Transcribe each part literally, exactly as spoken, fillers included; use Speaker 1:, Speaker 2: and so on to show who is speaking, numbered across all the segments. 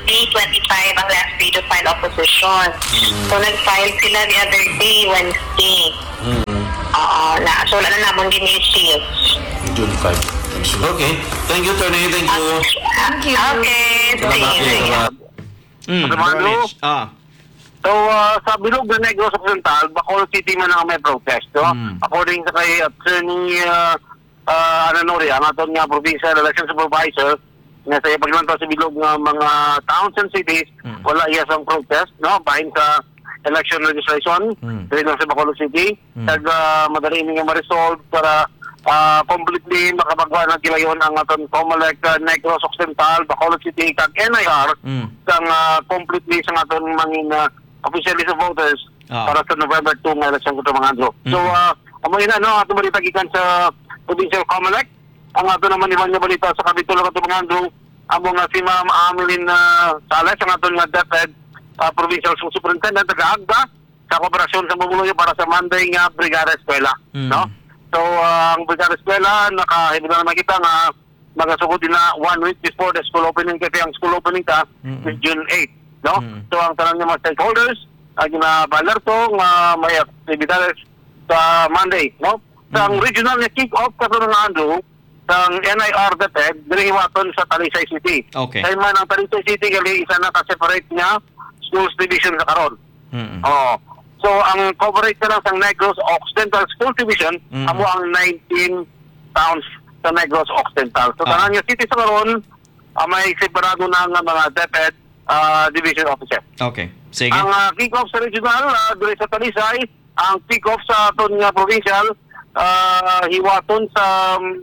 Speaker 1: May twenty-five ang last day to file opposition. Mm. So, nag-file sila the other day, Wednesday. Mm. Oo, na, so wala na namang ginisip.
Speaker 2: June fifth. Okay. Thank you, Tony. Thank you.
Speaker 1: Thank you. Okay. Thank you.
Speaker 3: Mm.
Speaker 4: Ah.
Speaker 3: So, uh, sa bilog na Negros Occidental, Bacolod City man ang may protest. No?
Speaker 4: Mm.
Speaker 3: According sa kay Attorney uh, uh, Ananori, ang aton nga Provincial Election Supervisor, na sa ipaglantaw sa bilog ng mga towns and cities, mm. wala iya sang protest, no? Bahin sa election legislation, mm. rin sa Bacolod City. Mm. Kag uh, madali nga ma-resolve para uh, completely makapagawa ng kilayon ang aton Comelec uh, Negros Occidental, Bacolod City, kag N I R, mm. kang uh, completely sa aton mangin uh, official list of voters ah. para sa November second nga election ko mga andro. Mm-hmm. So, uh, amo ina no, ato balita gikan sa Provincial Comelec. Ang ato naman iban nga balita sa Kapitulo kato mga andro, amo nga si Ma'am Amelin uh, Sales, ang ato nga DepEd uh, Provincial Superintendent taga-Agda sa kooperasyon sa Mamuluyo para sa Monday nga Brigada Eskwela. Mm-hmm. No? So, uh, ang Brigada Eskwela, nakahibig na naman kita nga magasugod din na one week before the school opening kasi ang school opening ka mm-hmm. is June eighth. No? Mm. So ang tanang mga stakeholders ay ginabalerto nga may aktibidades sa Monday, no? Mm. Sa ang regional na kick-off kato ng Andrew, sa N I R DepEd, dinihiwaton sa Talisay City.
Speaker 4: Okay.
Speaker 3: Kaya man ang Talisay City gali isa na ka-separate niya schools division sa karon. Mm. Oh. So ang coverage na lang sa Negros Occidental School Division, mm. amo ang nineteen towns sa Negros Occidental. So ah. tanang yung city sa karon, uh, may separado na nga mga DepEd Uh, division officer.
Speaker 4: Okay. Sige.
Speaker 3: Ang uh, kick-off sa regional, uh, doon sa Talisay, ang kick-off sa aton nga provincial, uh, hiwaton sa um,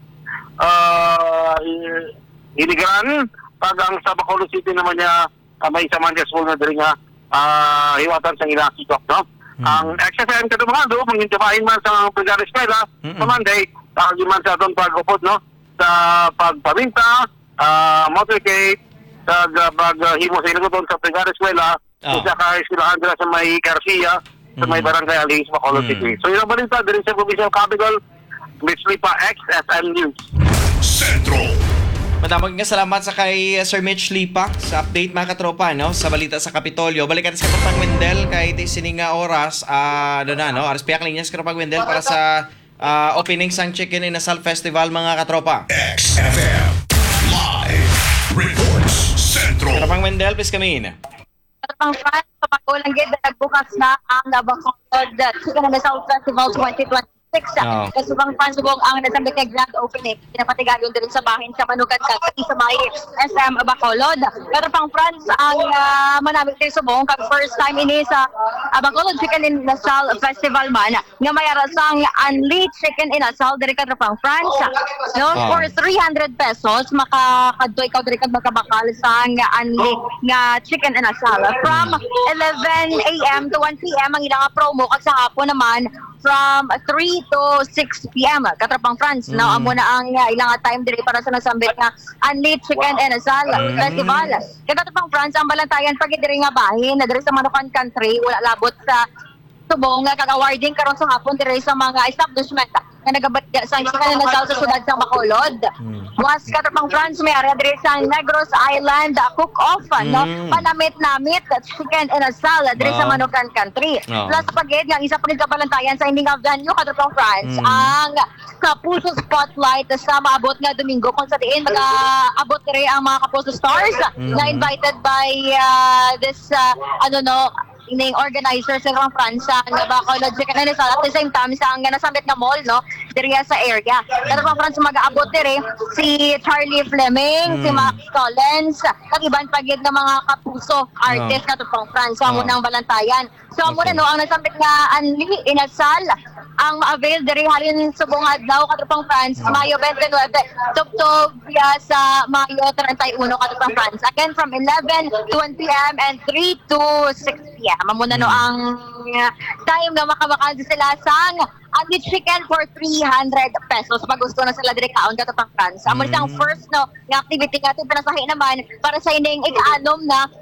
Speaker 3: uh, Iligan, pag ang sa Bacolod City naman niya, uh, may isa man school na diri nga, uh, hiwatan sa ilang kick-off, no? Hmm. Ang X F M kato mga do, mangintimahin man sa Brigada Eskwela, hmm. sa Monday, tawagin man sa aton pag-upod, no? Sa pagpaminta, uh, motorcade, kag uh, pag-himo uh, sa inugon sa Brigada Eskwela, oh. sa ka-eskwelahan sa may Garcia, sa may Barangay Alis, Bacolod mm. City. So yun ang balita, din sa Provincial Capital, Miss Lipa X F M News.
Speaker 2: Centro.
Speaker 4: Madamag nga salamat sa kay Sir Mitch Lipa sa update mga katropa, no? Sa balita sa Kapitolyo. Balikan sa Katropang Wendel, kahit sining nga oras, uh, doon na, no? Aras piyak linyas Katropang Wendel para sa uh, opening sang Chicken in Asal Festival mga katropa.
Speaker 2: X F M Live Reports Centro.
Speaker 4: Katropang Wendel, please kami in.
Speaker 5: Katropang Fran, kapagulang gid nagbukas na ang Bacolod Chicken and Asal Festival twenty twenty-six.
Speaker 4: Oh.
Speaker 5: Kasubang pansubong ang nasambit na grand opening. Pinapatigayon din sa bahin sa Manukan sa sa may S M Bacolod. Katropang France ang uh, manamit din subong kag first time ini sa uh, Bacolod Chicken in Asal Festival man nga may arasang Unli Chicken in Asal diri Katropang France. No, oh. For three hundred pesos makakadto ikaw diri kag magkabakal sang Unli nga Chicken in Asal. From eleven a m to one p m ang ilang promo kag sa hapon naman from three to six p m Katropang France. Mm. Now, amo na ang uh, ilang time diri para sa nasambit nga Unli Chicken and Asal mm. Festival. Katropang France, ang balantayan pag diri nga bahin na diri sa Manukan Country, wala labot sa subong nga kag-awarding karon sa hapon diri sa mga establishment nga nagabatya sa Chicken and Asal sa sudad sa Bacolod. Mm. Was Katropang France may area diri sa Negros Island uh, cook-off, mm. no? Panamit-namit Chicken and Asal diri wow. sa Manukan Country. Oh. Plus pagid nga isa pa rin kabalantayan sa ending of venue Katropang France mm. ang Kapuso Spotlight sa maabot nga Domingo kung sa diin mag-abot diri ang mga Kapuso Stars mm. na invited by uh, this uh, ano no ining organizer sa Katropang France nga Bacolod Chicken and Asal at the same time sa nga nasambit nga mall no diri sa area. Katropang France mag-aabot diri si Charlie Fleming, mm. si Max Collins, kag iban pagid nga mga kapuso artist oh. Katropang France sa so, oh. munang balantayan. So amo okay. na no ang nasambit nga Unli in Asal ang ma-avail diri halin subong adlaw Katropang France oh. Mayo twenty-nine tugtog ya sa Mayo thirty-one Katropang France. Again from eleven to one p m and three to six p m Mamuna no ang uh, time nga makabakal sila sang Unli Chicken for three hundred pesos. Pag gusto na sila direct kaon Katropang France. Amo mm. ang first no nga activity nga ito pinasahi naman para sa ining ika-anom na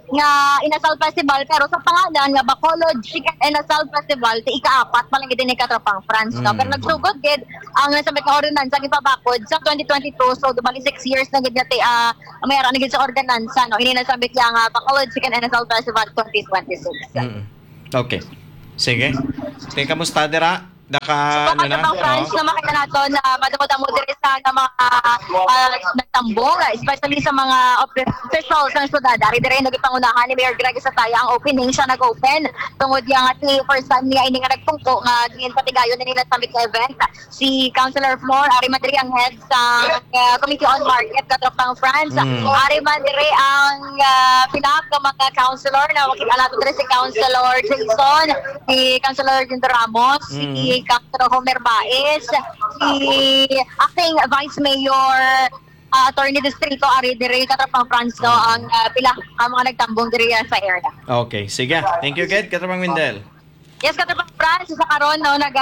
Speaker 5: nga Inasal Festival pero sa pangalan nga Bacolod Chicken Inasal Festival ti ikaapat pa lang gid ni katropang France no.
Speaker 4: Mm.
Speaker 5: Pero nagsugod gid ang nasabit nga ordinansa gipabakod sa twenty twenty-two so bali six years na gid ti uh, mayroon na gid sa ordinansa no. Ini nasabit yang uh, Bacolod Chicken Inasal Festival twenty twenty-six.
Speaker 4: Mm. Okay. Sige. Kaya kamusta dira? Daka,
Speaker 5: So,
Speaker 4: ano na?
Speaker 5: pang France
Speaker 4: Oo.
Speaker 5: na makita nato na madamo-damo diri sa nga mga uh, nagtambong, especially sa mga officials ng syudad. Dari dire nagipangunahan ni Mayor Greg sa taya ang opening siya nag-open. Tungod yang at first time niya ini nga nagpungko nga gin patigayon na nila sa event. Si Councilor Flor Ari Madri ang head sa uh, Committee on Market katropang France.
Speaker 4: Mm.
Speaker 5: Ari Madri ang uh, pinaka mga councilor na makita nato dire si Councilor Jason, si Councilor Jindo Ramos,
Speaker 4: Mm.
Speaker 5: si Councilor Homer Baez, si acting Vice Mayor uh, Attorney Distrito Ari Dire Katropang France no, ang uh, pila ang mga nagtambong diri sa area.
Speaker 4: Okay, sige. Thank you, Ked. Katapang Windel.
Speaker 5: Yes, Katropang France sa karon no naga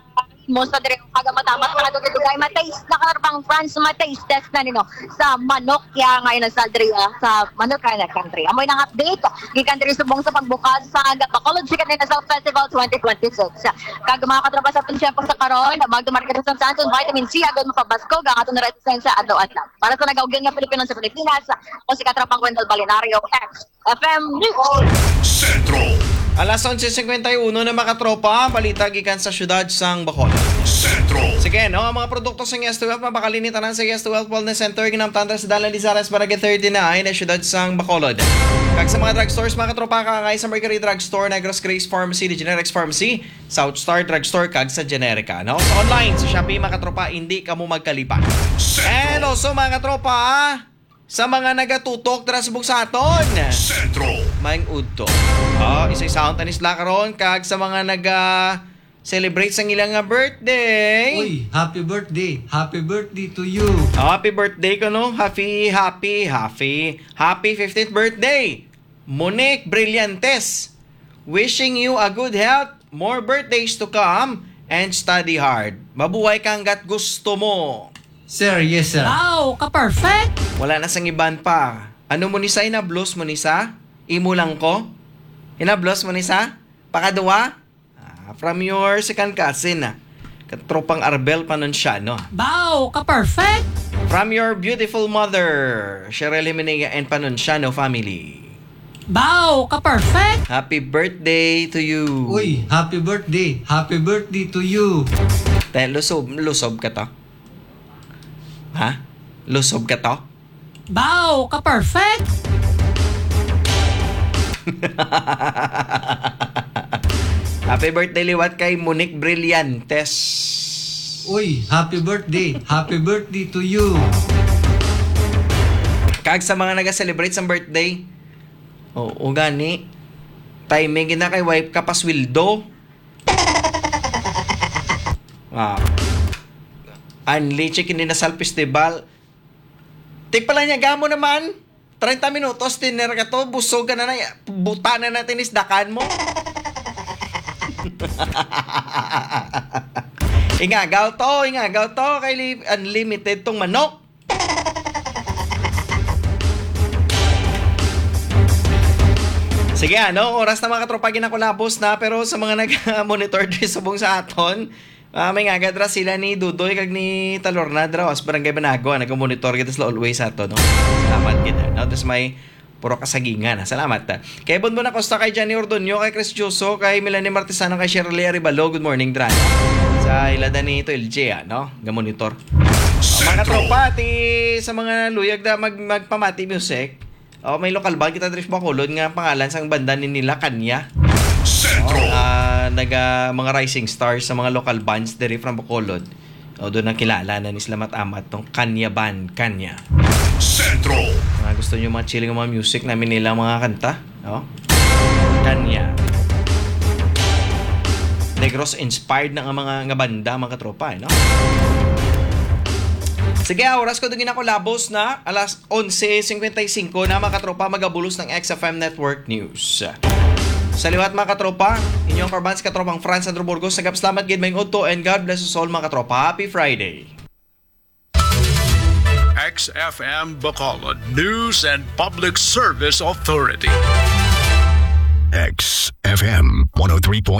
Speaker 5: most of dire aga matamat na dugay mataste na Katropang France mataste test na nino sa manok ya ngayon sa dire sa manok kana country. Amoy nang update gikan diri subong sa pagbukas sa Bacolod Chicken Inasal Festival twenty twenty-six. Kag mga katropa sa tiempo sa karon magdumar ka sa Santon vitamin C agad mapabasko ga aton na resistensya adlaw-adlaw. Para sa nagawgan nga Pilipino sa Pilipinas o si Katropang Wendell Balinario X F M News.
Speaker 6: Sentro.
Speaker 4: Alas eleven fifty-one na mga katropa, balita gikan sa syudad sang Bacolod.
Speaker 6: Sentro.
Speaker 4: Sige, no, ang mga produkto sa Yes twelve, mabakalinitan ang sa Yes twelve Wellness Center, ginamtanda sa Dalan Lizares, Barangay thirty-nine, na syudad sang Bacolod. Kag sa mga drugstores, mga katropa, kakangay sa Mercury Drugstore, Negros Grace Pharmacy, The Generics Pharmacy, South Star Drugstore, kag sa Generica, no? Sa online, sa Shopee, mga katropa, hindi ka mo magkalipan. And also, mga katropa, sa mga nagatutok tara sa buksaton.
Speaker 6: Sentro.
Speaker 4: Maing udto. Oh, isa-isaon tanis la karon kag sa mga naga celebrate sang ilang nga birthday.
Speaker 7: Uy, happy birthday. Happy birthday to you.
Speaker 4: Oh, happy birthday ko no. Happy, happy, happy, happy fifteenth birthday. Monique Brillantes. Wishing you a good health, more birthdays to come, and study hard. Mabuhay kang gat gusto mo.
Speaker 7: Sir, yes sir.
Speaker 8: Wow, ka-perfect!
Speaker 4: Wala na sang iban pa. Ano mo ni sa inablos mo ni sa? Imo lang ko? Inablos mo ni sa? Pakadua? Ah, from your second cousin ah. Katropang Arbel Panonciano.
Speaker 8: Wow, ka-perfect!
Speaker 4: From your beautiful mother, Cheryl Jimenez and Panonciano family.
Speaker 8: Wow, ka-perfect!
Speaker 4: Happy birthday to you.
Speaker 7: Uy, happy birthday. Happy birthday to you.
Speaker 4: Dahil lusob, lusob ka to. Ha? Lusob ka to?
Speaker 8: Wow, ka-perfect!
Speaker 4: Happy birthday liwat kay Monique Brillantes.
Speaker 7: Uy, happy birthday. Happy birthday to you.
Speaker 4: Kag sa mga naga-celebrate sa birthday, o oh, gani, timing na kay wife ka paswildo. Ah. Anli chicken Inasal Festival. Tik pala niya gamo naman. thirty minutos dinner ka to, busog ka na na, buta na natin isdakan mo. Ingagaw to, ingagaw to kay li- unlimited tong manok. Sige, ano, oras na mga katropa ginakulabos na, pero sa mga nag-monitor din subong sa aton, uh, may nga dra sila ni Dudoy kag ni Talorna dra as barangay Banago, nag-monitor kita sila always sa aton, no. Salamat kita. No, tas may puro kasagingan. Salamat. Ta. Kay Bonbon Acosta, kay Johnny Ordonio, kay Chris Juso, kay Melanie Martesano, kay Shirley Aribalo. Good morning, Dra. Sa ilada ni ito L J, no? Ga-monitor. O, mga katropa, ti sa mga luyag na mag magpamati music. O, may local band kita Drift Bacolod nga pangalan sang banda ni nila Kanya.
Speaker 6: Sentro.
Speaker 4: Uh, naga mga rising stars sa mga local bands diri from Bacolod. O, doon na kilala na ni Slamat Amat tong Kanya Band, Kanya.
Speaker 6: Sentro.
Speaker 4: Mga gusto nyo mga chilling mga music namin nila mga kanta. No? Kanya. Negros inspired na nga mga nga banda, mga katropa. Eh, no? Sige, oras ko doon ginakulabos na alas eleven fifty-five na mga katropa magabulos ng X F M Network News. Sa liwat mga katropa, inyong karbans katropang Franz Andrew Burgos, nagapsalamat gid may uto and God bless us all mga katropa. Happy Friday!
Speaker 9: X F M Bacolod News and Public Service Authority.
Speaker 6: X F M one oh three point